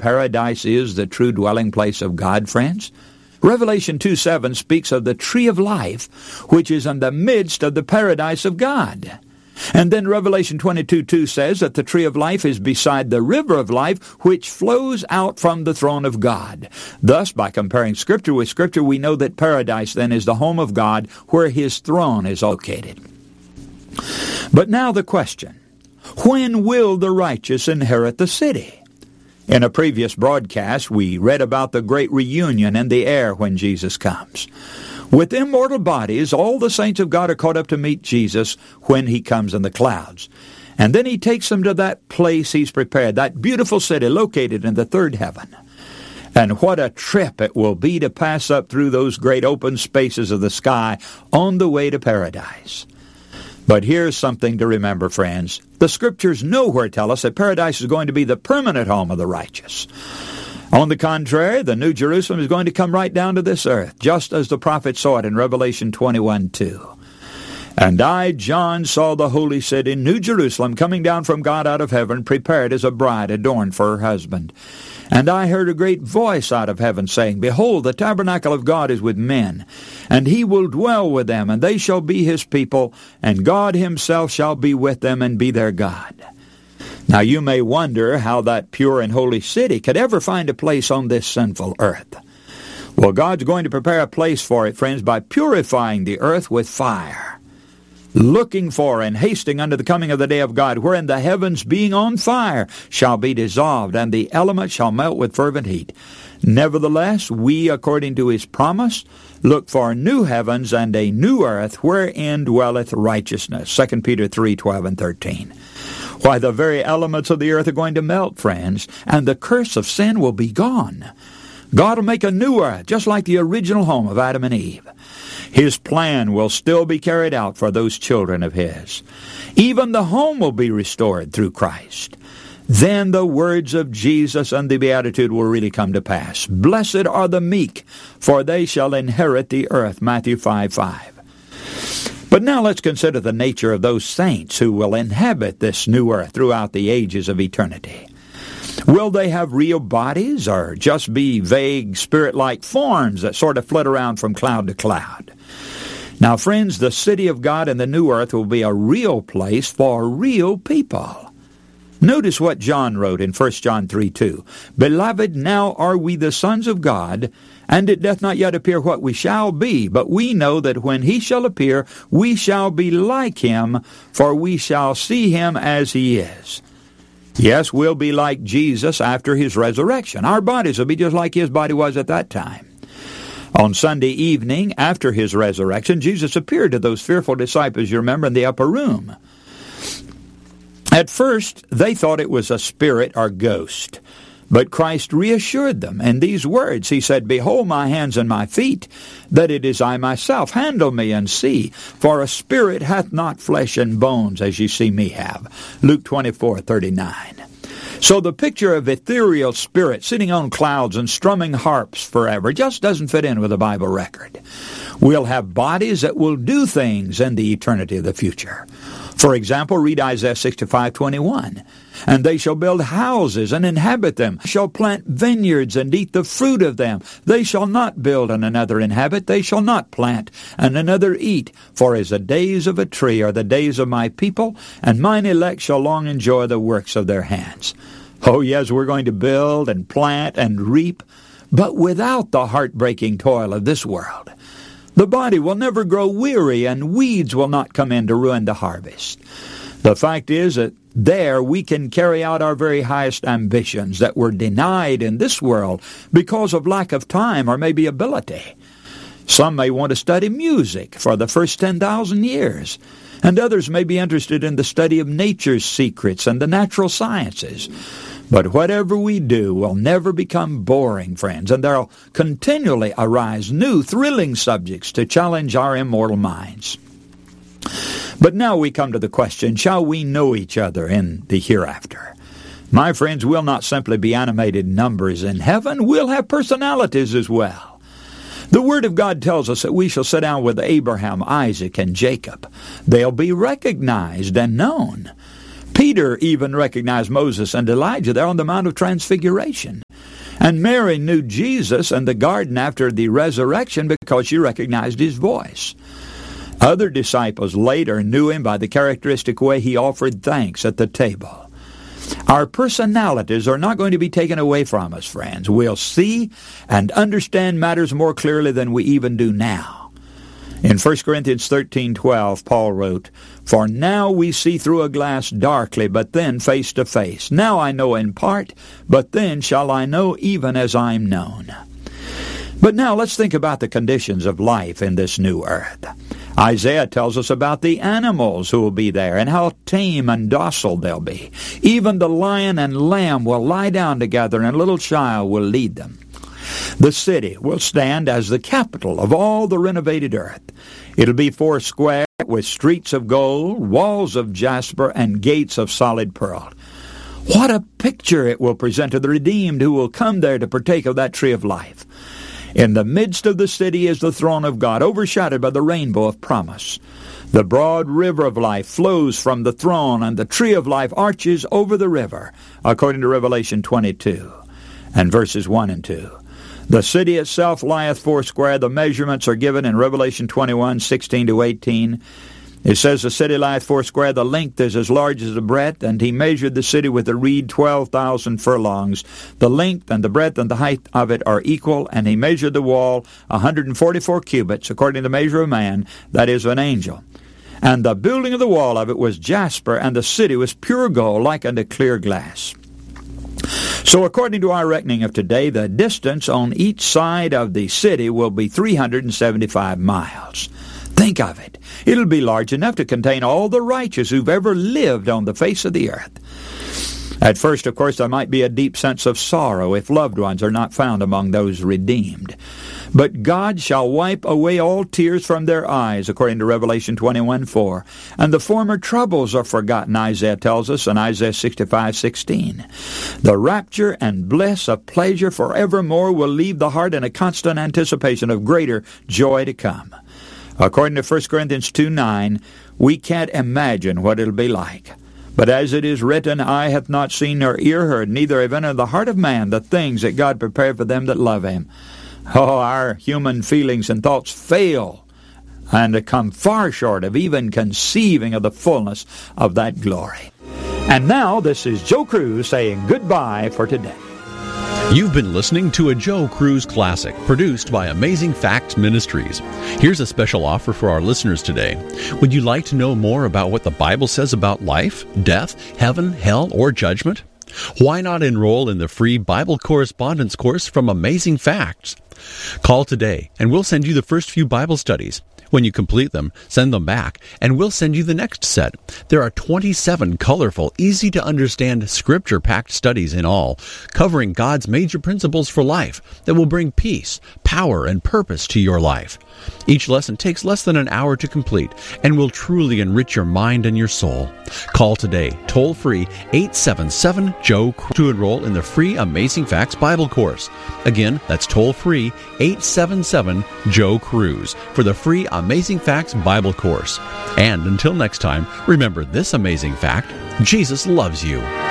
paradise is the true dwelling place of God, friends? Revelation 2:7 speaks of the tree of life, which is in the midst of the paradise of God. And then Revelation 22:2 says that the tree of life is beside the river of life, which flows out from the throne of God. Thus, by comparing Scripture with Scripture, we know that paradise then is the home of God, where His throne is located. But now the question, when will the righteous inherit the city? In a previous broadcast, we read about the great reunion in the air when Jesus comes. With immortal bodies, all the saints of God are caught up to meet Jesus when He comes in the clouds. And then He takes them to that place He's prepared, that beautiful city located in the third heaven. And what a trip it will be to pass up through those great open spaces of the sky on the way to paradise. But here's something to remember, friends. The Scriptures nowhere tell us that paradise is going to be the permanent home of the righteous. On the contrary, the New Jerusalem is going to come right down to this earth, just as the prophet saw it in Revelation 21:2. And I, John, saw the holy city, New Jerusalem, coming down from God out of heaven, prepared as a bride adorned for her husband. And I heard a great voice out of heaven saying, Behold, the tabernacle of God is with men, and He will dwell with them, and they shall be His people, and God Himself shall be with them and be their God. Now you may wonder how that pure and holy city could ever find a place on this sinful earth. Well, God's going to prepare a place for it, friends, by purifying the earth with fire, looking for and hasting unto the coming of the day of God, wherein the heavens being on fire shall be dissolved, and the elements shall melt with fervent heat. Nevertheless, we, according to His promise, look for new heavens and a new earth, wherein dwelleth righteousness. 2 Peter 3:12 and 13. Why, the very elements of the earth are going to melt, friends, and the curse of sin will be gone. God will make a new earth, just like the original home of Adam and Eve. His plan will still be carried out for those children of His. Even the home will be restored through Christ. Then the words of Jesus and the Beatitude will really come to pass. Blessed are the meek, for they shall inherit the earth. Matthew 5:5. But now let's consider the nature of those saints who will inhabit this new earth throughout the ages of eternity. Will they have real bodies, or just be vague spirit-like forms that sort of flit around from cloud to cloud? Now, friends, the city of God and the new earth will be a real place for real people. Notice what John wrote in 1 John 3:2. Beloved, now are we the sons of God, and it doth not yet appear what we shall be, but we know that when He shall appear, we shall be like Him, for we shall see Him as He is. Yes, we'll be like Jesus after His resurrection. Our bodies will be just like His body was at that time. On Sunday evening, after His resurrection, Jesus appeared to those fearful disciples, you remember, in the upper room. At first, they thought it was a spirit or ghost. But Christ reassured them in these words. He said, Behold my hands and my feet, that it is I myself. Handle me and see, for a spirit hath not flesh and bones, as ye see me have. Luke 24:39. So the picture of ethereal spirit sitting on clouds and strumming harps forever just doesn't fit in with the Bible record. We'll have bodies that will do things in the eternity of the future. For example, read Isaiah 65:21. And they shall build houses and inhabit them, shall plant vineyards and eat the fruit of them. They shall not build and another inhabit, they shall not plant and another eat. For as the days of a tree are the days of my people, and mine elect shall long enjoy the works of their hands. Oh yes, we're going to build and plant and reap, but without the heartbreaking toil of this world. The body will never grow weary, and weeds will not come in to ruin the harvest. The fact is that there we can carry out our very highest ambitions that were denied in this world because of lack of time or maybe ability. Some may want to study music for the first 10,000 years, and others may be interested in the study of nature's secrets and the natural sciences. But whatever we do will never become boring, friends, and there will continually arise new, thrilling subjects to challenge our immortal minds. But now we come to the question, shall we know each other in the hereafter? My friends, we'll not simply be animated numbers in heaven, we'll have personalities as well. The Word of God tells us that we shall sit down with Abraham, Isaac, and Jacob. They'll be recognized and known. Peter even recognized Moses and Elijah there on the Mount of Transfiguration. And Mary knew Jesus in the garden after the resurrection because she recognized his voice. Other disciples later knew him by the characteristic way he offered thanks at the table. Our personalities are not going to be taken away from us, friends. We'll see and understand matters more clearly than we even do now. In 1 Corinthians 13:12, Paul wrote, "For now we see through a glass darkly, but then face to face. Now I know in part, but then shall I know even as I am known." But now let's think about the conditions of life in this new earth. Isaiah tells us about the animals who will be there and how tame and docile they'll be. Even the lion and lamb will lie down together, and a little child will lead them. The city will stand as the capital of all the renovated earth. It'll be 4 square with streets of gold, walls of jasper, and gates of solid pearl. What a picture it will present to the redeemed who will come there to partake of that tree of life. In the midst of the city is the throne of God, overshadowed by the rainbow of promise. The broad river of life flows from the throne, and the tree of life arches over the river, according to Revelation 22 and verses 1 and 2. The city itself lieth 4 square. The measurements are given in Revelation 21:16 to 18. It says the city lieth 4 square, the length is as large as the breadth, and he measured the city with a reed 12,000 furlongs. The length and the breadth and the height of it are equal, and he measured the wall 144 cubits, according to the measure of man, that is, of an angel. And the building of the wall of it was jasper, and the city was pure gold, like unto clear glass. So according to our reckoning of today, the distance on each side of the city will be 375 miles. Think of it. It'll be large enough to contain all the righteous who've ever lived on the face of the earth. At first, of course, there might be a deep sense of sorrow if loved ones are not found among those redeemed. But God shall wipe away all tears from their eyes, according to Revelation 21:4. And the former troubles are forgotten, Isaiah tells us in Isaiah 65:16. The rapture and bliss of pleasure forevermore will leave the heart in a constant anticipation of greater joy to come. According to 1 Corinthians 2:9, we can't imagine what it'll be like. But as it is written, eye hath not seen nor ear heard, neither have entered the heart of man the things that God prepared for them that love him. Oh, our human feelings and thoughts fail and come far short of even conceiving of the fullness of that glory. And now, this is Joe Cruz saying goodbye for today. You've been listening to a Joe Cruz Classic, produced by Amazing Facts Ministries. Here's a special offer for our listeners today. Would you like to know more about what the Bible says about life, death, heaven, hell, or judgment? Why not enroll in the free Bible correspondence course from Amazing Facts? Call today, and we'll send you the first few Bible studies. When you complete them, send them back, and we'll send you the next set. There are 27 colorful, easy-to-understand, scripture-packed studies in all, covering God's major principles for life that will bring peace, power, and purpose to your life. Each lesson takes less than an hour to complete and will truly enrich your mind and your soul. Call today, toll-free, 877-JOE to enroll in the free Amazing Facts Bible course. Again, that's toll-free, 877-JOE-CRUISE for the free Amazing Facts Bible course. And until next time, remember this amazing fact: Jesus loves you.